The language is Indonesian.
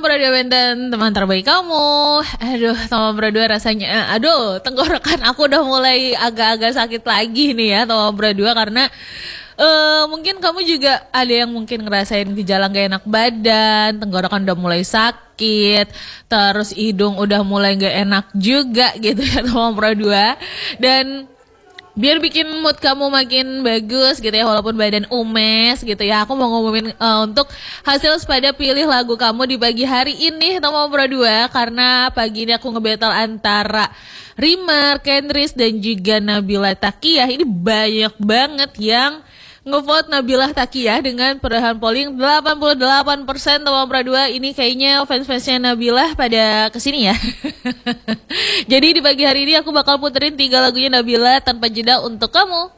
Berdua Benten, teman terbaik kamu. Aduh, teman berdua rasanya, tenggorokan aku udah mulai agak-agak sakit lagi nih ya, teman berdua karena mungkin kamu juga ada yang mungkin ngerasain gejala gak enak badan, tenggorokan udah mulai sakit, terus hidung udah mulai gak enak juga gitu ya, teman berdua. Dan biar bikin mood kamu makin bagus gitu ya, walaupun badan umes gitu ya, aku mau ngumumin untuk hasil sepada pilih lagu kamu di pagi hari ini teman berdua. Karena pagi ini aku ngebattle antara Rimar, Kendris dan juga Nabila Takiyah. Ini banyak banget yang ngevote Nabila Takiyah dengan perolehan polling 88% teman berdua. Ini kayaknya fans-fansnya Nabila pada kesini ya. Jadi di pagi hari ini aku bakal puterin 3 lagunya Nabila tanpa jeda untuk kamu.